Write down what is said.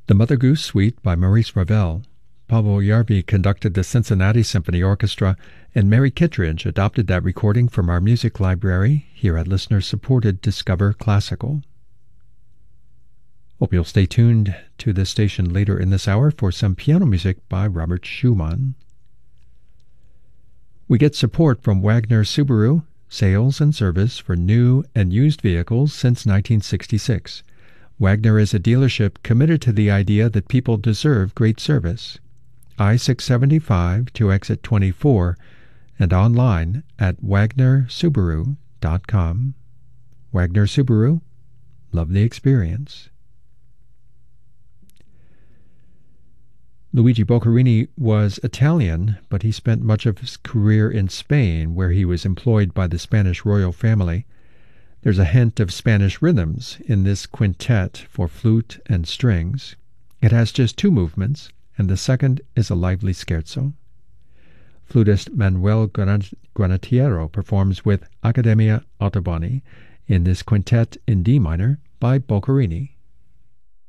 The Mother Goose Suite by Maurice Ravel. Pavel Yarvi conducted the Cincinnati Symphony Orchestra, and Mary Kittredge adopted that recording from our music library here at listener-supported Discover Classical. Hope you'll stay tuned to this station later in this hour for some piano music by Robert Schumann. We get support from Wagner Subaru, sales and service for new and used vehicles since 1966. Wagner is a dealership committed to the idea that people deserve great service. I-675 to exit 24 and online at wagnersubaru.com. Wagner Subaru, love the experience. Luigi Boccherini was Italian, but he spent much of his career in Spain, where he was employed by the Spanish royal family. There's a hint of Spanish rhythms in this quintet for flute and strings. It has just two movements, and the second is a lively scherzo. Flutist Manuel Granatiero performs with Accademia Ottoboni in this quintet in D minor by Boccherini.